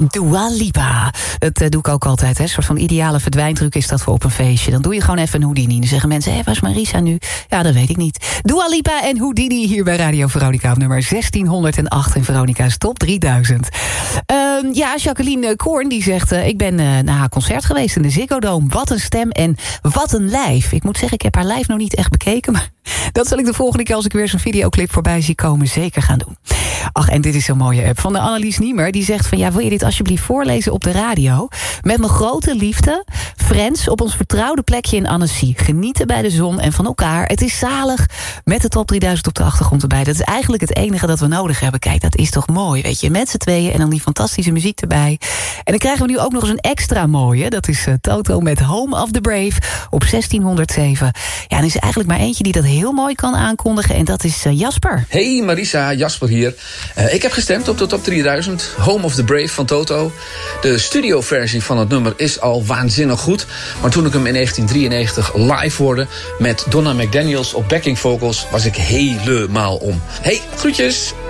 Dua Lipa. Dat doe ik ook altijd, hè. Een soort van ideale verdwijntruc is dat voor op een feestje. Dan doe je gewoon even een Houdini. Dan zeggen mensen, waar is Marisa nu? Ja, dat weet ik niet. Dua Lipa en Houdini hier bij Radio Veronica op nummer 1608 in Veronica's Top 3000. Jacqueline Koorn die zegt, ik ben naar haar concert geweest in de Ziggo Dome. Wat een stem en wat een lijf. Ik moet zeggen, ik heb haar lijf nog niet echt bekeken, maar dat zal ik de volgende keer als ik weer zo'n videoclip voorbij zie komen zeker gaan doen. Ach, en dit is zo'n mooie app van de Annelies Niemer. Die zegt van, wil je dit alsjeblieft voorlezen op de radio? Met mijn grote liefde, Friends op ons vertrouwde plekje in Annecy. Genieten bij de zon en van elkaar. Het is zalig met de Top 3000 op de achtergrond erbij. Dat is eigenlijk het enige dat we nodig hebben. Kijk, dat is toch mooi, weet je. Met z'n tweeën en dan die fantastische muziek erbij. En dan krijgen we nu ook nog eens een extra mooie. Dat is Toto met Home of the Brave op 1607. Ja, en er is eigenlijk maar eentje die dat heel mooi kan aankondigen. En dat is Jasper. Hey Marisa, Jasper hier. Ik heb gestemd op de Top 3000. Home of the Brave van Toto. De studioversie van het nummer is al waanzinnig goed. Maar toen ik hem in 1993 live hoorde met Donna McDaniels op backing vocals, was ik helemaal om. Hey, groetjes!